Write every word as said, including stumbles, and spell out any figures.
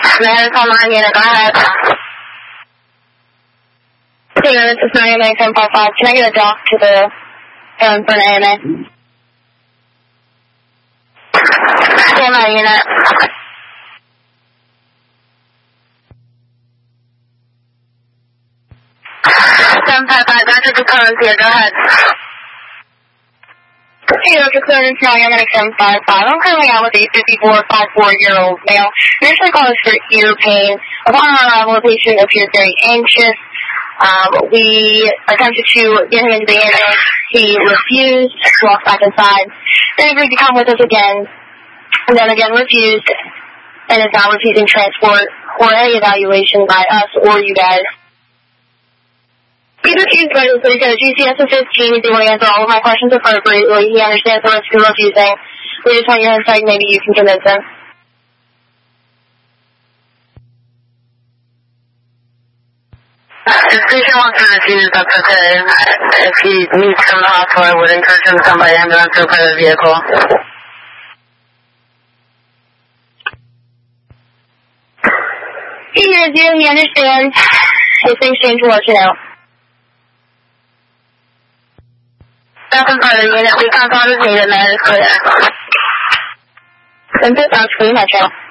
Man, it's online unit. Go ahead. Hey, this is nine nine seven five five. Can I get a dock to the phone for an A M A? Stand by unit. seven five five, Doctor Clearance here. Go ahead. Hey, Doctor Clearance, now I'm at seven five five. I'm currently out with a fifty-four, fifty-four-year-old male. Initially called us for ear pain. Upon our arrival, the patient appeared very anxious. Um, we attempted to get him into the A M A. He refused to walk back inside. Then agreed to come with us again, and then again refused, and is now refusing transport or any evaluation by us or you guys. He refused to so he said G C S of fifteen. He's able to answer all of my questions appropriately. He understands the risk of refusing. We just want your insight. Maybe you can convince him. If patient wants to refuse, that's okay. If he needs to come to the hospital, I would encourage him to come by ambulance or private vehicle. He hears you, he understands. If things change, we'll let you know. Nothing further, unit. We consult is needed, man. It's clear. Send it on screen, Metro.